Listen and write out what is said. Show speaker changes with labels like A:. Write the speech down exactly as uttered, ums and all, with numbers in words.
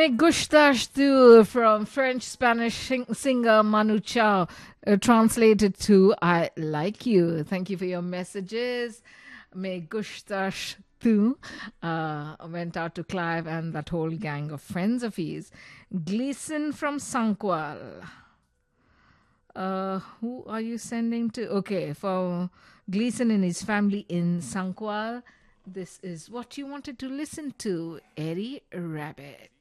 A: Me gustas tu from French Spanish sing- singer Manu Chao, uh, translated to I like you. Thank you for your messages. Me gustas tu uh, went out to Clive and that whole gang of friends of his. Gleason from Sankwal. Uh, who are you sending to? Okay, for Gleason and his family in Sankwal. This is what you wanted to listen to, Eddie Rabbit.